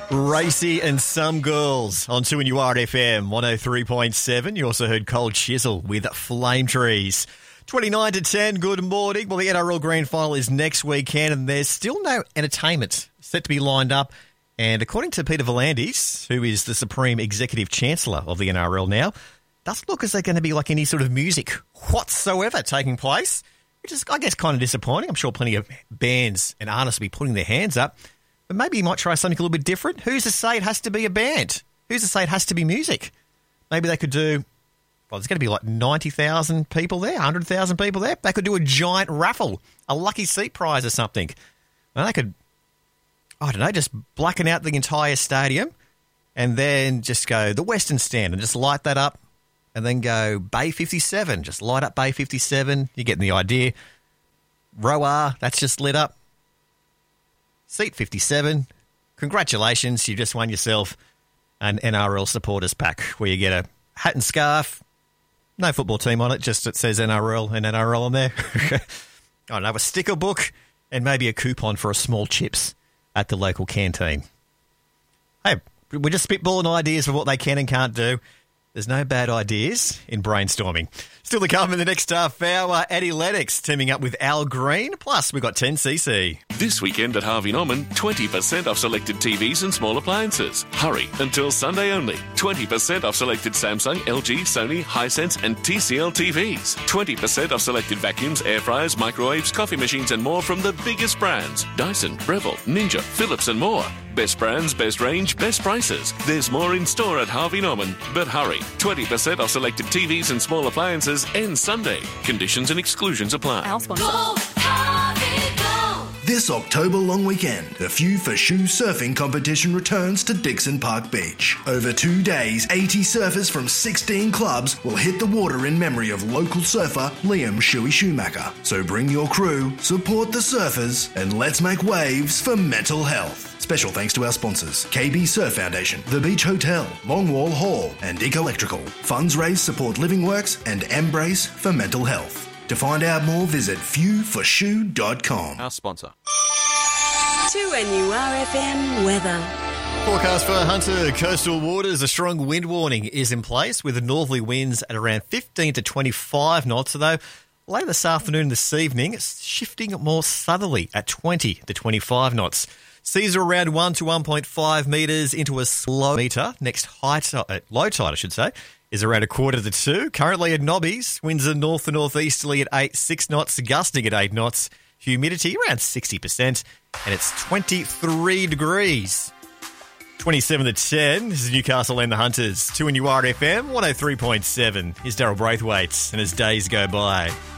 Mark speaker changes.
Speaker 1: Racy and Some Girls on 2NUR FM 103.7. You also heard Cold Chisel with Flame Trees. 29 to 10, good morning. Well, the NRL Grand Final is next weekend and there's still no entertainment set to be lined up. And according to Peter V'landys, who is the Supreme Executive Chancellor of the NRL now, doesn't look as though going to be like any sort of music whatsoever taking place, which is, I guess, kind of disappointing. I'm sure plenty of bands and artists will be putting their hands up. But maybe you might try something a little bit different. Who's to say it has to be a band? Who's to say it has to be music? Maybe they could do, well, there's going to be like 90,000 people there, 100,000 people there. They could do a giant raffle, a lucky seat prize or something. Well, they could, I don't know, just blacken out the entire stadium and then just go the Western Stand and just light that up and then go Bay 57. Just light up Bay 57. You're getting the idea. Row R, that's just lit up. Seat 57, congratulations, you just won yourself an NRL supporters pack where you get a hat and scarf, no football team on it, just it says NRL and NRL on there. I don't know, a sticker book and maybe a coupon for a small chips at the local canteen. Hey, we're just spitballing ideas for what they can and can't do. There's no bad ideas in brainstorming. Still to come in the next half hour, Eddie Lennox teaming up with Al Green. Plus, we've got 10cc.
Speaker 2: This weekend at Harvey Norman, 20% off selected TVs and small appliances. Hurry until Sunday only. 20% off selected Samsung, LG, Sony, Hisense and TCL TVs. 20% off selected vacuums, air fryers, microwaves, coffee machines and more from the biggest brands. Dyson, Breville, Ninja, Philips and more. Best brands, best range, best prices. There's more in store at Harvey Norman. But hurry, 20% off selected TVs and small appliances ends Sunday. Conditions and exclusions apply.
Speaker 3: Our sponsor.
Speaker 4: This October long weekend, the Few for Shoe surfing competition returns to Dixon Park Beach. Over 2 days, 80 surfers from 16 clubs will hit the water in memory of local surfer Liam Shuey Schumacher. So bring your crew, support the surfers, and let's make waves for mental health. Special thanks to our sponsors, KB Surf Foundation, The Beach Hotel, Longwall Hall, and Dick Electrical. Funds raised support Living Works and Embrace for mental health. To find out more, visit fewforshoe.com.
Speaker 5: Our sponsor.
Speaker 3: 2NURFM weather.
Speaker 1: Forecast for Hunter coastal waters. A strong wind warning is in place with northerly winds at around 15 to 25 knots, although later this afternoon and this evening, it's shifting more southerly at 20 to 25 knots. Seas are around 1 to 1.5 metres into a slow metre. Next low tide, I should say, is around 1/4 to 2. Currently at Nobbies, winds are north to northeasterly at 6 knots, gusting at 8 knots. Humidity around 60%, and it's 23 degrees. 27 to 10. This is Newcastle and the Hunters. 2NUR FM 103.7. Here's Daryl Braithwaite, and as days go by.